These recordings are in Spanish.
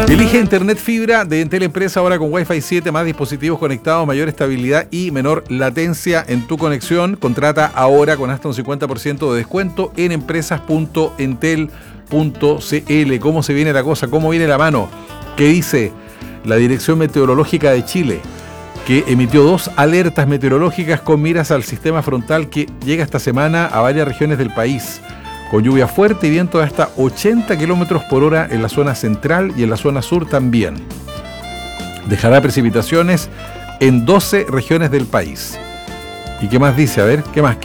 Elige Internet Fibra de Entel Empresa ahora con Wi-Fi 7, más dispositivos conectados, mayor estabilidad y menor latencia en tu conexión. Contrata ahora con hasta un 50% de descuento en empresas.entel.cl. ¿Cómo se viene la cosa? ¿Cómo viene la mano? ¿Qué dice la Dirección Meteorológica de Chile? Que emitió 2 alertas meteorológicas con miras al sistema frontal que llega esta semana a varias regiones del país, con lluvia fuerte y viento de hasta 80 kilómetros por hora en la zona central y en la zona sur también. Dejará precipitaciones en 12 regiones del país. ¿Y qué más dice? A ver, ¿qué más?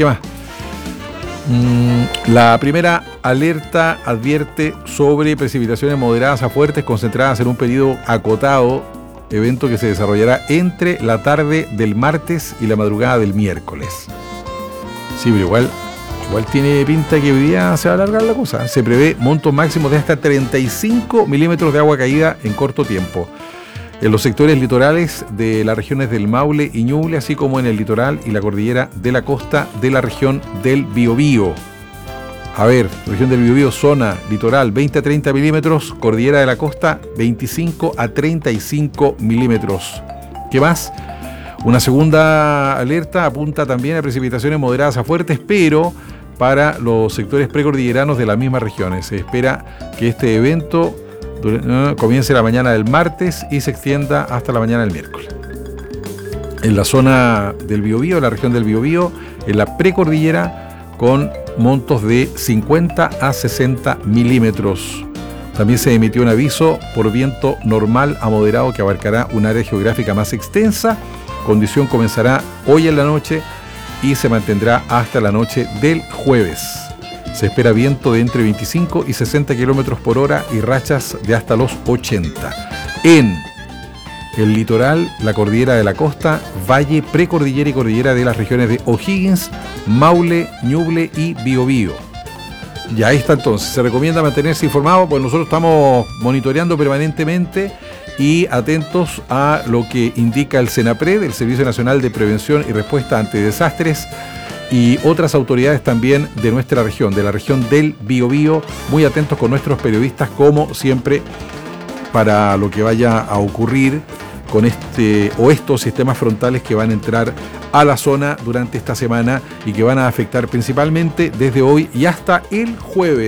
La primera alerta advierte sobre precipitaciones moderadas a fuertes concentradas en un periodo acotado, evento que se desarrollará entre la tarde del martes y la madrugada del miércoles. Sí, pero igual tiene pinta que hoy día se va a alargar la cosa. Se prevé montos máximos de hasta 35 milímetros de agua caída en corto tiempo en los sectores litorales de las regiones del Maule y Ñuble, así como en el litoral y la cordillera de la costa de la región del Biobío. A ver, región del Biobío, zona litoral 20 a 30 milímetros, cordillera de la costa 25 a 35 milímetros. ¿Qué más? Una segunda alerta apunta también a precipitaciones moderadas a fuertes, pero para los sectores precordilleranos de las mismas regiones. Se espera que este evento comience la mañana del martes y se extienda hasta la mañana del miércoles. En la zona del Biobío, la región del Biobío, en la precordillera, con montos de 50 a 60 milímetros. También se emitió un aviso por viento normal a moderado que abarcará un área geográfica más extensa. Condición comenzará hoy en la noche y se mantendrá hasta la noche del jueves. Se espera viento de entre 25 y 60 kilómetros por hora y rachas de hasta los 80. En el litoral, la cordillera de la costa, valle, precordillera y cordillera de las regiones de O'Higgins, Maule, Ñuble y Biobío. Ya está entonces. Se recomienda mantenerse informado, pues nosotros estamos monitoreando permanentemente y atentos a lo que indica el SENAPRED, el Servicio Nacional de Prevención y Respuesta ante Desastres, y otras autoridades también de nuestra región, de la región del Biobío, muy atentos con nuestros periodistas, como siempre, para lo que vaya a ocurrir con estos sistemas frontales que van a entrar a la zona durante esta semana y que van a afectar principalmente desde hoy y hasta el jueves.